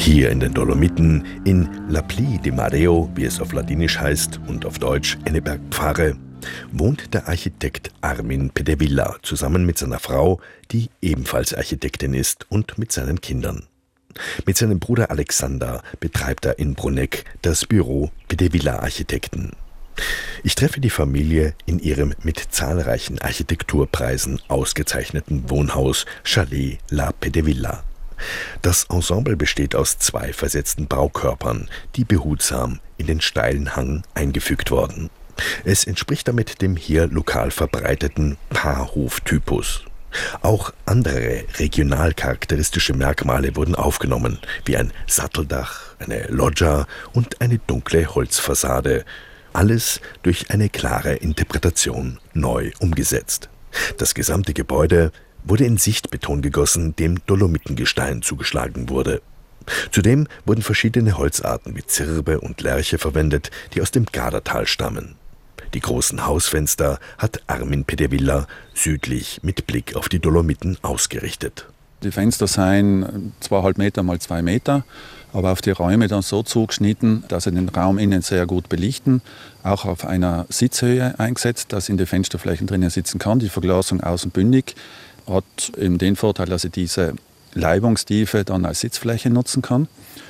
Hier in den Dolomiten, in La Plie de Mareo, wie es auf Ladinisch heißt und auf Deutsch Enneberg-Pfarre, wohnt der Architekt Armin Pedevilla zusammen mit seiner Frau, die ebenfalls Architektin ist, und mit seinen Kindern. Mit seinem Bruder Alexander betreibt er in Bruneck das Büro Pedevilla Architekten. Ich treffe die Familie in ihrem mit zahlreichen Architekturpreisen ausgezeichneten Wohnhaus Chalet La Pedevilla. Das Ensemble besteht aus 2 versetzten Baukörpern, die behutsam in den steilen Hang eingefügt wurden. Es entspricht damit dem hier lokal verbreiteten Paarhof-Typus. Auch andere regional charakteristische Merkmale wurden aufgenommen, wie ein Satteldach, eine Loggia und eine dunkle Holzfassade. Alles durch eine klare Interpretation neu umgesetzt. Das gesamte Gebäude wurde in Sichtbeton gegossen, dem Dolomitengestein zugeschlagen wurde. Zudem wurden verschiedene Holzarten wie Zirbe und Lärche verwendet, die aus dem Gardatal stammen. Die großen Hausfenster hat Armin Pedevilla südlich mit Blick auf die Dolomiten ausgerichtet. Die Fenster seien 2,5 Meter mal 2 Meter, aber auf die Räume dann so zugeschnitten, dass sie den Raum innen sehr gut belichten. Auch auf einer Sitzhöhe eingesetzt, dass in die Fensterflächen drinnen sitzen kann. Die Verglasung außen bündig hat eben den Vorteil, dass ich diese Leibungstiefe dann als Sitzfläche nutzen kann.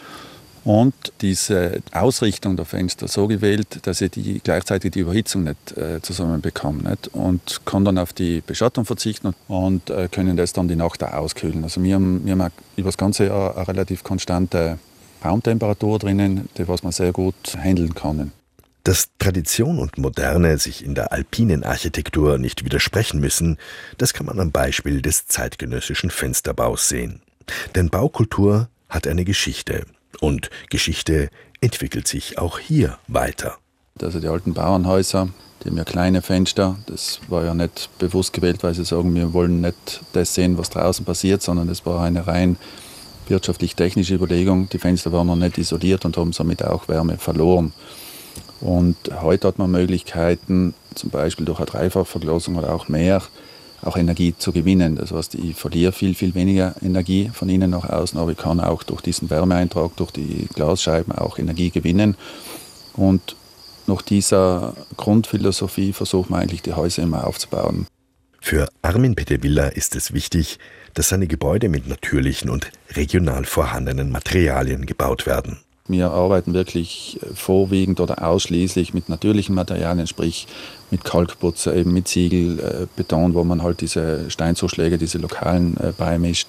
Und diese Ausrichtung der Fenster so gewählt, dass ich gleichzeitig die Überhitzung nicht zusammenbekomme. Nicht? Und kann dann auf die Beschattung verzichten und können das dann die Nacht auch auskühlen. Also wir haben über das ganze Jahr eine relativ konstante Raumtemperatur drinnen, die was man sehr gut handeln kann. Dass Tradition und Moderne sich in der alpinen Architektur nicht widersprechen müssen, das kann man am Beispiel des zeitgenössischen Fensterbaus sehen. Denn Baukultur hat eine Geschichte. Und Geschichte entwickelt sich auch hier weiter. Also die alten Bauernhäuser, die haben ja kleine Fenster. Das war ja nicht bewusst gewählt, weil sie sagen, wir wollen nicht das sehen, was draußen passiert, sondern das war eine rein wirtschaftlich-technische Überlegung. Die Fenster waren noch nicht isoliert und haben somit auch Wärme verloren. Und heute hat man Möglichkeiten, zum Beispiel durch eine Dreifachverglasung oder auch mehr, auch Energie zu gewinnen. Das heißt, ich verliere viel, viel weniger Energie von innen nach außen, aber ich kann auch durch diesen Wärmeeintrag, durch die Glasscheiben auch Energie gewinnen. Und nach dieser Grundphilosophie versucht man eigentlich die Häuser immer aufzubauen. Für Armin Pedevilla ist es wichtig, dass seine Gebäude mit natürlichen und regional vorhandenen Materialien gebaut werden. Wir arbeiten wirklich vorwiegend oder ausschließlich mit natürlichen Materialien, sprich mit Kalkputzer, eben mit Ziegel, Beton, wo man halt diese Steinzuschläge, diese lokalen beimischt,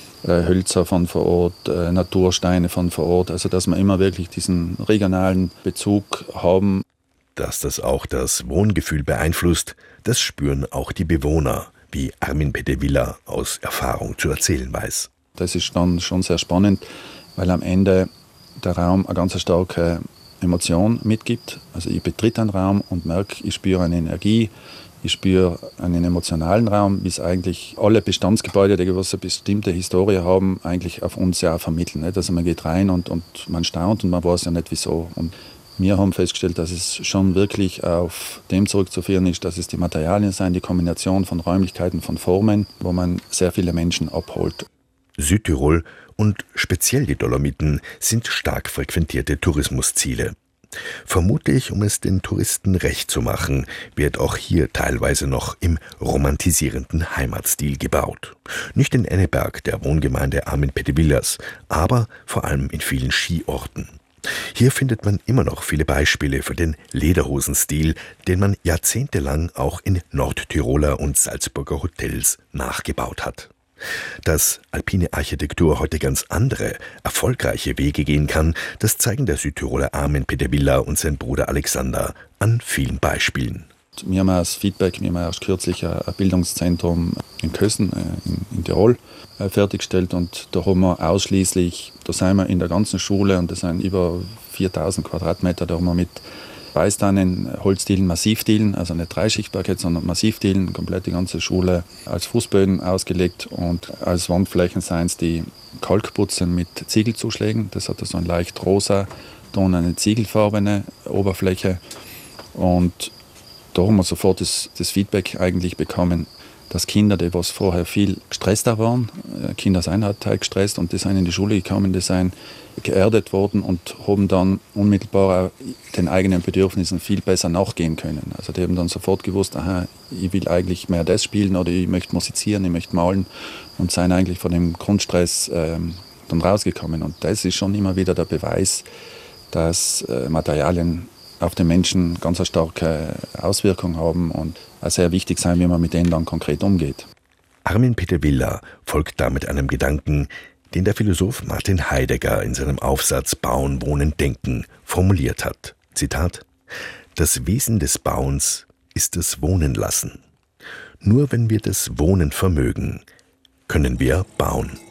Hölzer von vor Ort, Natursteine von vor Ort, also dass wir immer wirklich diesen regionalen Bezug haben. Dass das auch das Wohngefühl beeinflusst, das spüren auch die Bewohner, wie Armin Pedevilla aus Erfahrung zu erzählen weiß. Das ist dann schon sehr spannend, weil am Ende der Raum eine ganz starke Emotion mitgibt. Also ich betritt einen Raum und merke, ich spüre eine Energie, ich spüre einen emotionalen Raum, wie es eigentlich alle Bestandsgebäude, die eine bestimmte Historie haben, eigentlich auf uns ja auch vermitteln. Nicht? Also man geht rein und man staunt und man weiß ja nicht wieso. Und wir haben festgestellt, dass es schon wirklich auf dem zurückzuführen ist, dass es die Materialien sind, die Kombination von Räumlichkeiten, von Formen, wo man sehr viele Menschen abholt. Südtirol und speziell die Dolomiten sind stark frequentierte Tourismusziele. Vermutlich, um es den Touristen recht zu machen, wird auch hier teilweise noch im romantisierenden Heimatstil gebaut. Nicht in Enneberg, der Wohngemeinde Armin Pedevillas, aber vor allem in vielen Skiorten. Hier findet man immer noch viele Beispiele für den Lederhosenstil, den man jahrzehntelang auch in Nordtiroler und Salzburger Hotels nachgebaut hat. Dass alpine Architektur heute ganz andere, erfolgreiche Wege gehen kann, das zeigen der Südtiroler Armin Pedevilla und sein Bruder Alexander an vielen Beispielen. Wir haben als Feedback, wir haben erst kürzlich ein Bildungszentrum in Kösen in Tirol fertiggestellt und da haben wir ausschließlich, da sind wir in der ganzen Schule und das sind über 4000 Quadratmeter, da haben wir mit Weißtannen, Holzdielen, Massivdielen, also nicht Dreischichtparkett, sondern Massivdielen, komplett die ganze Schule als Fußböden ausgelegt und als Wandflächen seien es die Kalkputzen mit Ziegelzuschlägen. Das hat so ein leicht rosa Ton, eine ziegelfarbene Oberfläche und da haben wir sofort das Feedback eigentlich bekommen, dass Kinder, die was vorher viel gestresster waren, Kinder sind halt gestresst und die sind in die Schule gekommen, die sind geerdet worden und haben dann unmittelbar auch den eigenen Bedürfnissen viel besser nachgehen können. Also die haben dann sofort gewusst, aha, ich will eigentlich mehr das spielen oder ich möchte musizieren, ich möchte malen und sind eigentlich von dem Grundstress dann rausgekommen. Und das ist schon immer wieder der Beweis, dass Materialien auf den Menschen ganz eine starke Auswirkung haben und auch sehr wichtig sein, wie man mit denen dann konkret umgeht. Armin Peter-Viller folgt damit einem Gedanken, den der Philosoph Martin Heidegger in seinem Aufsatz Bauen, Wohnen, Denken formuliert hat. Zitat: Das Wesen des Bauens ist das Wohnen lassen. Nur wenn wir das Wohnen vermögen, können wir bauen.